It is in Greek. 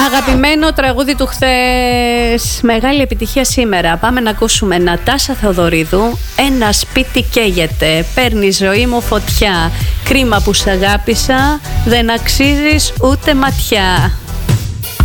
Αγαπημένο τραγούδι του χθες. Μεγάλη επιτυχία σήμερα. Πάμε να ακούσουμε Νατάσα Θεοδωρίδου. Ένα σπίτι καίγεται. Παίρνει ζωή μου φωτιά. Κρίμα που σ' αγάπησα. Δεν αξίζεις ούτε ματιά.